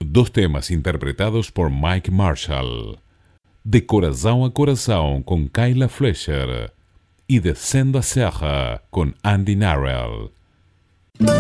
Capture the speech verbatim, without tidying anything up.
Dos temas interpretados por Mike Marshall: De Corazón a Corazón con Kyla Fletcher y De Senda Serra con Andy Narell.